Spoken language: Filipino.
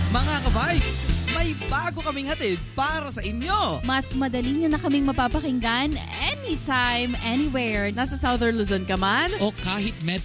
Mga ka-vibes, may bago kaming hatid para sa inyo. Mas madali nyo na kaming mapapakinggan anytime, anywhere. Nasa Southern Luzon ka man? O kahit Metro